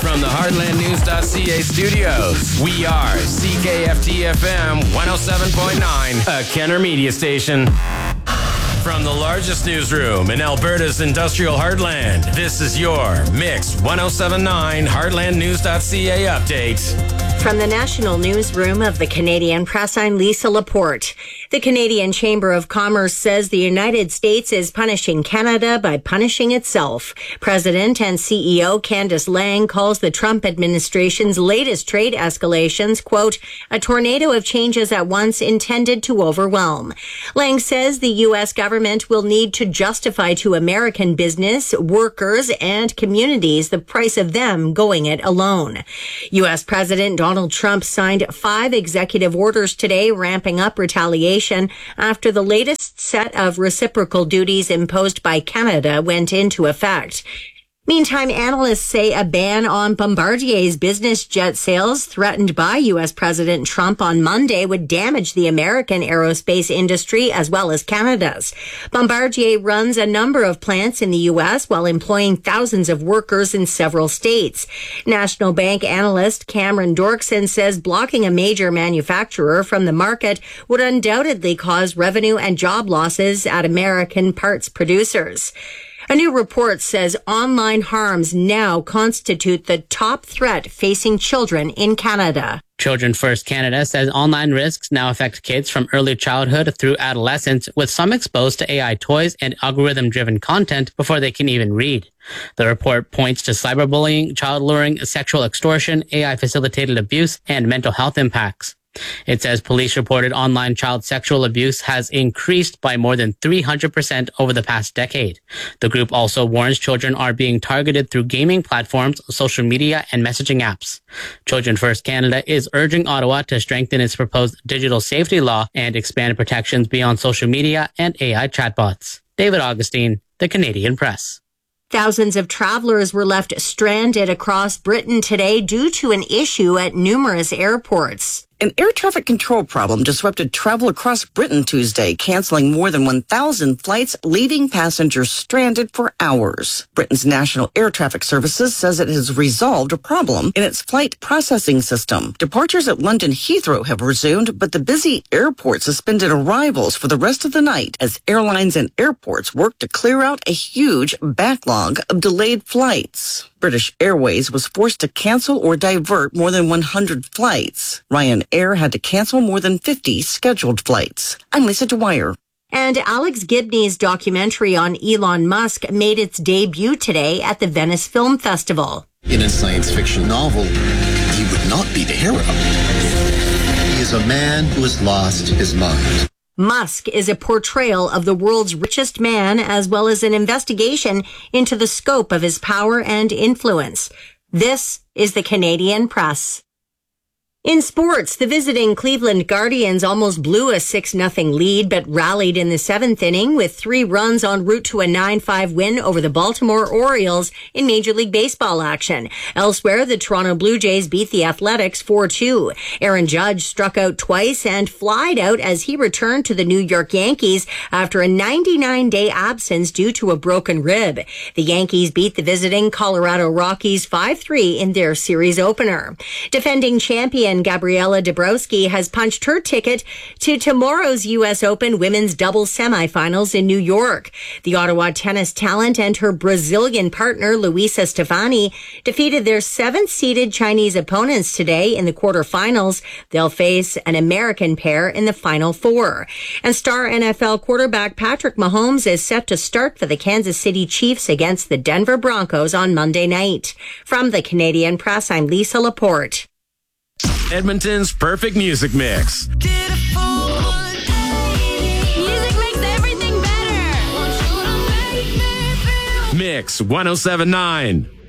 from the HeartlandNews.ca studios, we are CKFT-FM 107.9, a Kenner Media station. From the largest newsroom in Alberta's industrial heartland, this is your Mix 107.9 HeartlandNews.ca update. From the national newsroom of the Canadian Press, I'm Lisa Laporte. The Canadian Chamber of Commerce says the United States is punishing Canada by punishing itself. President and CEO Candice Lang calls the Trump administration's latest trade escalations, quote, a tornado of changes at once intended to overwhelm. Lang says the U.S. government will need to justify to American business, workers, and communities the price of them going it alone. U.S. President Donald Trump signed 5 executive orders today ramping up retaliation after the latest set of reciprocal duties imposed by Canada went into effect. Meantime, analysts say a ban on Bombardier's business jet sales threatened by U.S. President Trump on Monday would damage the American aerospace industry as well as Canada's. Bombardier runs a number of plants in the U.S. while employing thousands of workers in several states. National Bank analyst Cameron Dorkson says blocking a major manufacturer from the market would undoubtedly cause revenue and job losses at American parts producers. A new report says online harms now constitute the top threat facing children in Canada. Children First Canada says online risks now affect kids from early childhood through adolescence, with some exposed to AI toys and algorithm-driven content before they can even read. The report points to cyberbullying, child luring, sexual extortion, AI-facilitated abuse, and mental health impacts. It says police reported online child sexual abuse has increased by more than 300% over the past decade. The group also warns children are being targeted through gaming platforms, social media, and messaging apps. Children First Canada is urging Ottawa to strengthen its proposed digital safety law and expand protections beyond social media and AI chatbots. David Augustine, The Canadian Press. Thousands of travelers were left stranded across Britain today due to an issue at numerous airports. An air traffic control problem disrupted travel across Britain Tuesday, canceling more than 1,000 flights, leaving passengers stranded for hours. Britain's National Air Traffic Services says it has resolved a problem in its flight processing system. Departures at London Heathrow have resumed, but the busy airport suspended arrivals for the rest of the night as airlines and airports work to clear out a huge backlog of delayed flights. British Airways was forced to cancel or divert more than 100 flights. Ryanair had to cancel more than 50 scheduled flights. I'm Lisa Dwyer. And Alex Gibney's documentary on Elon Musk made its debut today at the Venice Film Festival. In a science fiction novel, he would not be the hero. He is a man who has lost his mind. Musk is a portrayal of the world's richest man, as well as an investigation into the scope of his power and influence. This is the Canadian Press. In sports, the visiting Cleveland Guardians almost blew a 6-0 lead, but rallied in the 7th inning with 3 runs en route to a 9-5 win over the Baltimore Orioles in Major League Baseball action. Elsewhere, the Toronto Blue Jays beat the Athletics 4-2. Aaron Judge struck out twice and flied out as he returned to the New York Yankees after a 99-day absence due to a broken rib. The Yankees beat the visiting Colorado Rockies 5-3 in their series opener. Defending champion Gabriela Dabrowski has punched her ticket to tomorrow's U.S. Open women's doubles semifinals in New York. The Ottawa tennis talent and her Brazilian partner, Luisa Stefani, defeated their 7th-seeded Chinese opponents today in the quarterfinals. They'll face an American pair in the Final Four. And star NFL quarterback Patrick Mahomes is set to start for the Kansas City Chiefs against the Denver Broncos on Monday night. From the Canadian Press, I'm Lisa Laporte. Edmonton's perfect music mix. Music makes everything better. Mix 107.9.